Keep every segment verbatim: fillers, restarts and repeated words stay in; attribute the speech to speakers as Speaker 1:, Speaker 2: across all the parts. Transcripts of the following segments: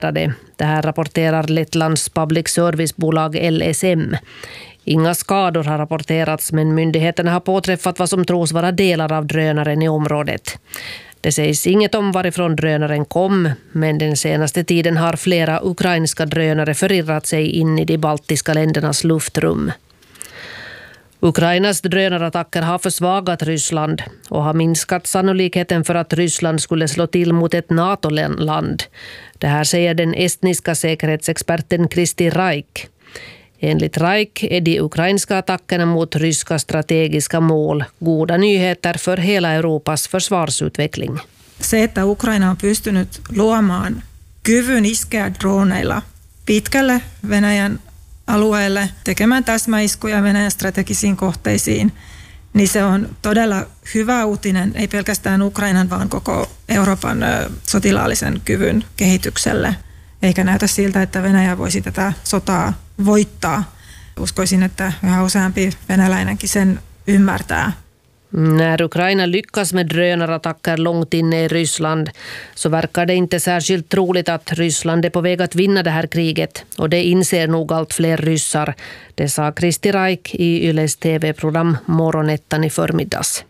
Speaker 1: Det här rapporterar Lettlands public service-bolag L S M. Inga skador har rapporterats, men myndigheterna har påträffat vad som tros vara delar av drönaren i området. Det sägs inget om varifrån drönaren kom, men den senaste tiden har flera ukrainska drönare förirrat sig in i de baltiska ländernas luftrum. Ukrainas drönarattacker har försvagat Ryssland och har minskat sannolikheten för att Ryssland skulle slå till mot ett NATO-land. Det här säger den estniska säkerhetsexperten Kristi Raik. Enligt Raik är de ukrainska attackerna mot ryska strategiska mål goda nyheter för hela Europas försvarsutveckling.
Speaker 2: Se, että Ukraina on pystynyt luomaan kyvyn iskeä droneilla pitkälle Venäjän alueelle, tekemään täsmäiskuja Venäjän strategisiin kohteisiin, niin se on todella hyvä uutinen, ei pelkästään Ukrainan, vaan koko Euroopan sotilaallisen kyvyn kehitykselle. Eikä näytä siltä, että Venäjä voisi tätä sotaa voittaa. Uskoisin, että yhä useampi venäläinenkin sen ymmärtää.
Speaker 1: När Ukraina lyckas med drönarattacker långt inne i Ryssland så verkar det inte särskilt troligt att Ryssland är på väg att vinna det här kriget, och det inser nog allt fler ryssar. Det sa Kristi Raik i Yles T V-program Morgonettan i förmiddags.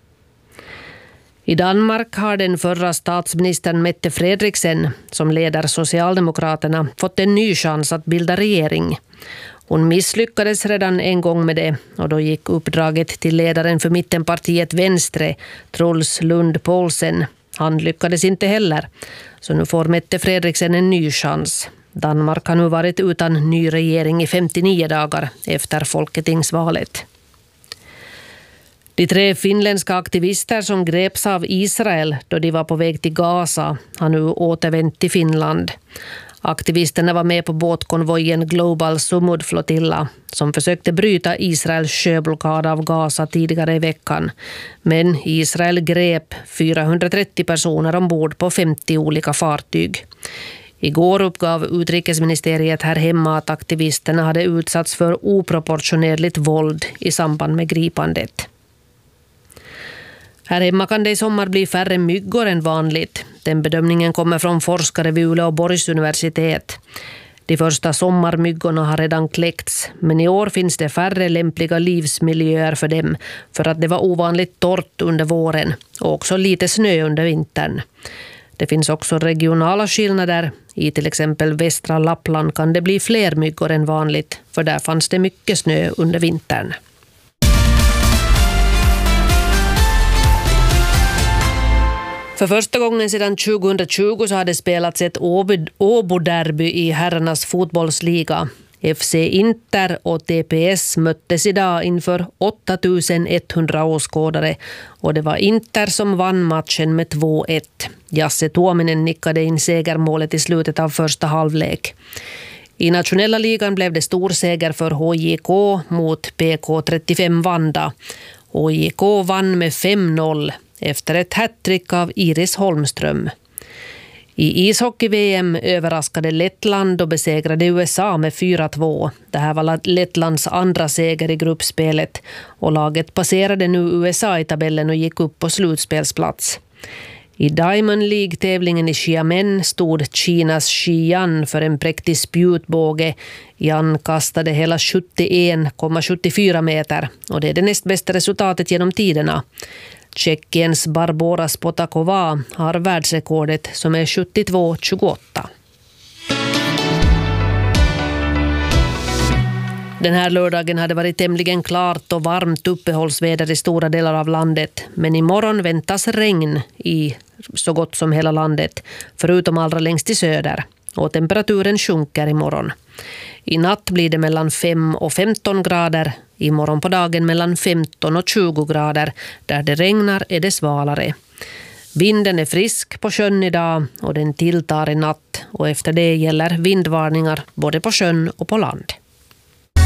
Speaker 1: I Danmark har den förra statsministern Mette Frederiksen, som leder Socialdemokraterna, fått en ny chans att bilda regering. Hon misslyckades redan en gång med det, och då gick uppdraget till ledaren för mittenpartiet Venstre, Truls Lund Poulsen. Han lyckades inte heller, så nu får Mette Frederiksen en ny chans. Danmark har nu varit utan ny regering i femtionio dagar efter folketingsvalet. De tre finländska aktivister som greps av Israel då de var på väg till Gaza har nu återvänt till Finland. Aktivisterna var med på båtkonvojen Global Sumud-flotilla som försökte bryta Israels sjöblockad av Gaza tidigare i veckan. Men Israel grep fyrahundratrettio personer ombord på femtio olika fartyg. Igår uppgav utrikesministeriet här hemma att aktivisterna hade utsatts för oproportionerligt våld i samband med gripandet. Här hemma kan det i sommar bli färre myggor än vanligt. Den bedömningen kommer från forskare vid Uleåborgs universitet. De första sommarmyggorna har redan kläckts, men i år finns det färre lämpliga livsmiljöer för dem för att det var ovanligt torrt under våren och också lite snö under vintern. Det finns också regionala skillnader. I till exempel västra Lappland kan det bli fler myggor än vanligt, för där fanns det mycket snö under vintern. För första gången sedan tjugohundratjugo så hade spelats ett Åbo-derby i herrarnas fotbollsliga. F C Inter och T P S möttes idag inför åtta tusen etthundra åskådare, och det var Inter som vann matchen med två ett. Jasse Tuominen nickade in segermålet i slutet av första halvlek. I nationella ligan blev det stor seger för H J K mot P K trettiofem Vanda. H J K vann med fem noll efter ett hattrick av Iris Holmström. I ishockey-V M överraskade Lettland och besegrade U S A med fyra två. Det här var Lettlands andra seger i gruppspelet, och laget passerade nu U S A i tabellen och gick upp på slutspelsplats. I Diamond League-tävlingen i Xiamen stod Kinas Xi'an för en präktig spjutbåge. Yan kastade hela sjuttioen komma sjuttiofyra meter, och det är det näst bästa resultatet genom tiderna. Tjeckiens Barbora Spotakova har världsrekordet som är sjuttiotvå tjugoåtta. Den här lördagen hade varit tämligen klart och varmt uppehållsväder i stora delar av landet, men imorgon väntas regn i så gott som hela landet, förutom allra längst i söder, och temperaturen sjunker imorgon. I natt blir det mellan fem och femton grader, imorgon på dagen mellan femton och tjugo grader, där det regnar är det svalare. Vinden är frisk på sjön idag och den tilltar i natt, och efter det gäller vindvarningar både på sjön och på land.